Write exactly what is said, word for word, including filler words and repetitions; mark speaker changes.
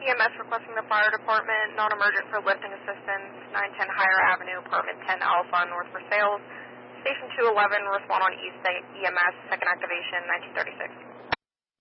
Speaker 1: E M S requesting the fire department, non-emergent for lifting assistance, nine ten Higher Avenue, apartment ten Alpha, north for sales. Station two eleven, respond on East E M S, second activation, nineteen thirty-six.